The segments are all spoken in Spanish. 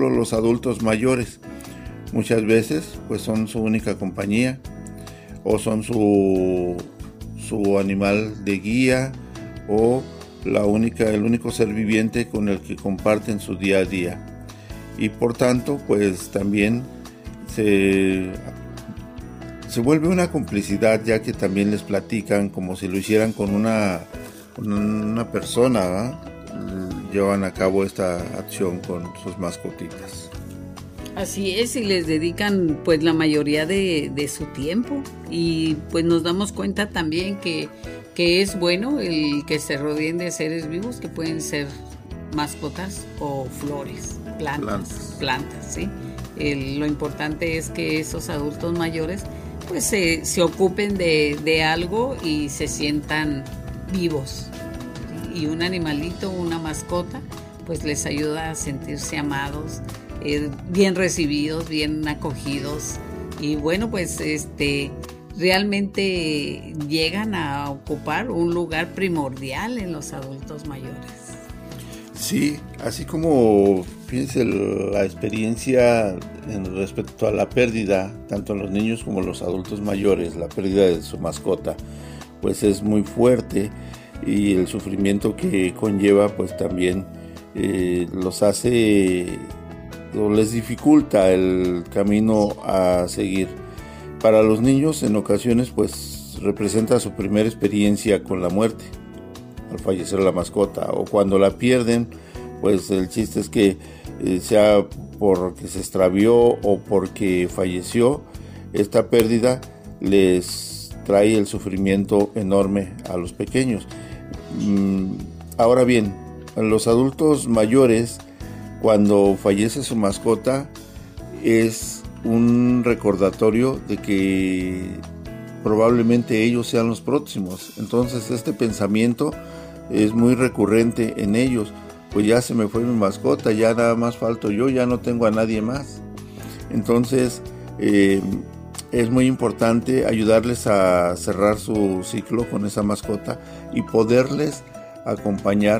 ejemplo, los adultos mayores. Muchas veces pues son su única compañía o son su animal de guía o el único ser viviente con el que comparten su día a día. Y por tanto pues también se vuelve una complicidad, ya que también les platican como si lo hicieran con una persona, ¿verdad? Llevan a cabo esta acción con sus mascotitas. Así es, y les dedican pues la mayoría de su tiempo, y pues nos damos cuenta también que es bueno el que se rodeen de seres vivos, que pueden ser mascotas o flores, plantas, ¿sí? Lo importante es que esos adultos mayores pues se ocupen de algo y se sientan vivos, ¿sí? Y un animalito, una mascota, pues les ayuda a sentirse amados, bien recibidos, bien acogidos, y bueno, pues realmente llegan a ocupar un lugar primordial en los adultos mayores. Sí, así como, fíjense, la experiencia en respecto a la pérdida, tanto en los niños como en los adultos mayores, la pérdida de su mascota, pues es muy fuerte, y el sufrimiento que conlleva, pues también los hace o les dificulta el camino a seguir. Para los niños, en ocasiones, pues representa su primera experiencia con la muerte, al fallecer la mascota, o cuando la pierden, pues el chiste es que sea porque se extravió o porque falleció, esta pérdida les trae el sufrimiento enorme a los pequeños. Ahora bien, a los adultos mayores, cuando fallece su mascota, es un recordatorio de que probablemente ellos sean los próximos. Entonces este pensamiento es muy recurrente en ellos. Pues ya se me fue mi mascota, ya nada más falto yo, ya no tengo a nadie más. Entonces es muy importante ayudarles a cerrar su ciclo con esa mascota y poderles acompañar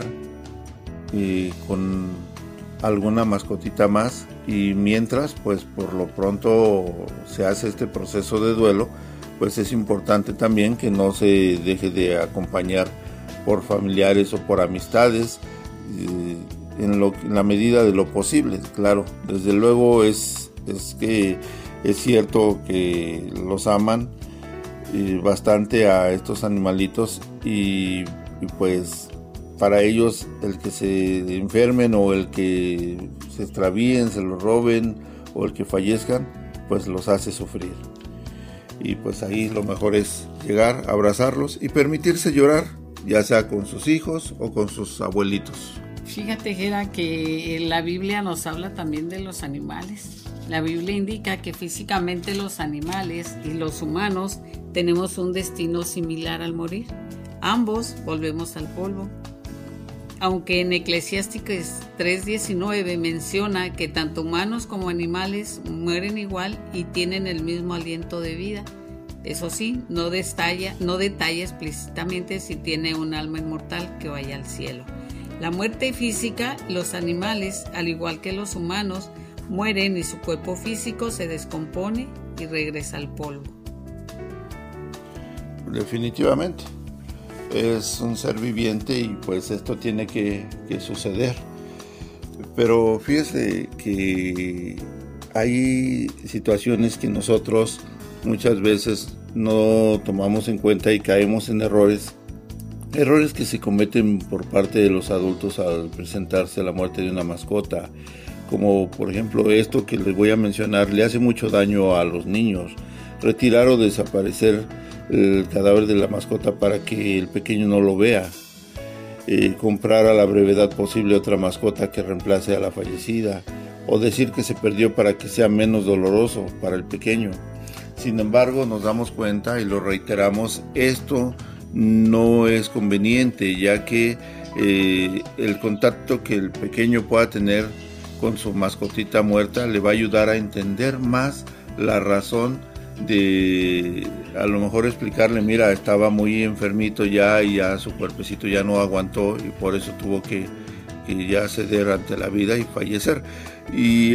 con alguna mascotita más, y mientras pues por lo pronto se hace este proceso de duelo, pues es importante también que no se deje de acompañar por familiares o por amistades en la medida de lo posible. Claro, desde luego es que es cierto que los aman bastante a estos animalitos, y pues para ellos el que se enfermen o el que se extravíen, se los roben o el que fallezcan, pues los hace sufrir. Y pues ahí lo mejor es llegar, abrazarlos y permitirse llorar, ya sea con sus hijos o con sus abuelitos. Fíjate, Gera, que la Biblia nos habla también de los animales. La Biblia indica que físicamente los animales y los humanos tenemos un destino similar al morir. Ambos volvemos al polvo. Aunque en Eclesiásticos 3:19 menciona que tanto humanos como animales mueren igual y tienen el mismo aliento de vida. Eso sí, no detalla explícitamente si tiene un alma inmortal que vaya al cielo. La muerte física, los animales, al igual que los humanos, mueren y su cuerpo físico se descompone y regresa al polvo. Definitivamente. Es un ser viviente y pues esto tiene que suceder. Pero fíjese que hay situaciones que nosotros muchas veces no tomamos en cuenta y caemos en errores que se cometen por parte de los adultos al presentarse la muerte de una mascota, como por ejemplo esto que les voy a mencionar, le hace mucho daño a los niños: retirar o desaparecer el cadáver de la mascota para que el pequeño no lo vea, comprar a la brevedad posible otra mascota que reemplace a la fallecida, o decir que se perdió para que sea menos doloroso para el pequeño. Sin embargo, nos damos cuenta y lo reiteramos, esto no es conveniente, ya que el contacto que el pequeño pueda tener con su mascotita muerta le va a ayudar a entender más la razón de, a lo mejor explicarle, mira, estaba muy enfermito ya y ya su cuerpecito ya no aguantó y por eso tuvo que ya ceder ante la vida y fallecer. Y